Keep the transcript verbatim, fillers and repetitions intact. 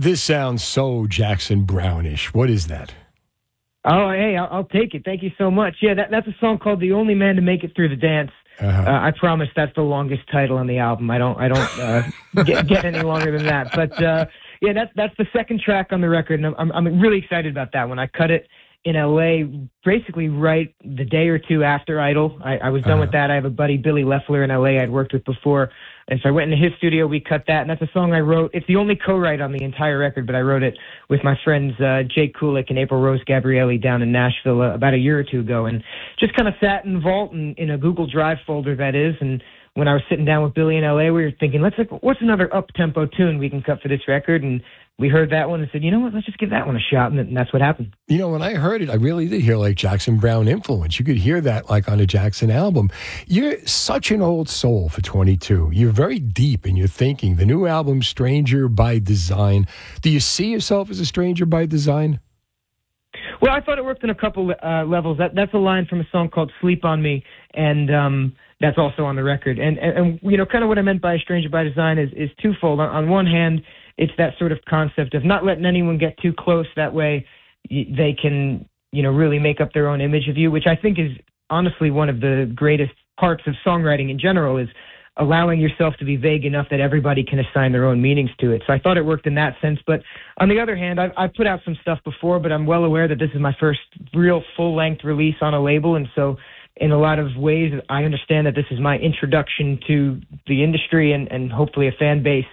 This sounds so Jackson Brownish. What is that? Oh, hey, I'll, I'll take it. Thank you so much. Yeah, that, that's a song called "The Only Man to Make It Through the Dance." Uh-huh. Uh, I promise that's the longest title on the album. I don't, I don't uh, get, get any longer than that. But uh, yeah, that's that's the second track on the record, and I'm I'm really excited about that one. I cut it in L A basically right the day or two after Idol. I, I was done Uh-huh. with that. I have a buddy, Billy Leffler, in L A I'd worked with before. And so I went into his studio, we cut that, and that's a song I wrote. It's the only co-write on the entire record, but I wrote it with my friends uh, Jake Kulik and April Rose Gabrielli down in Nashville uh, about a year or two ago, and just kind of sat in Vault in, in a Google Drive folder, that is, and when I was sitting down with Billy in L A, we were thinking, let's like, what's another up-tempo tune we can cut for this record? And we heard that one and said, you know what, let's just give that one a shot, and, and that's what happened. You know, when I heard it, I really did hear like Jackson Browne influence. You could hear that like on a Jackson album. You're such an old soul for twenty-two. You're very deep in your thinking. The new album, Stranger by Design. Do you see yourself as a stranger by design? Well, I thought it worked on a couple uh, levels. That That's a line from a song called Sleep on Me, and um, that's also on the record. And, and, and, you know, kind of what I meant by a stranger by design is, is twofold. On, on one hand, it's that sort of concept of not letting anyone get too close. That way y- they can, you know, really make up their own image of you, which I think is honestly one of the greatest parts of songwriting in general, is allowing yourself to be vague enough that everybody can assign their own meanings to it. So I thought it worked in that sense. But on the other hand, I've, I've put out some stuff before, but I'm well aware that this is my first real full-length release on a label. And so in a lot of ways, I understand that this is my introduction to the industry and, and hopefully a fan base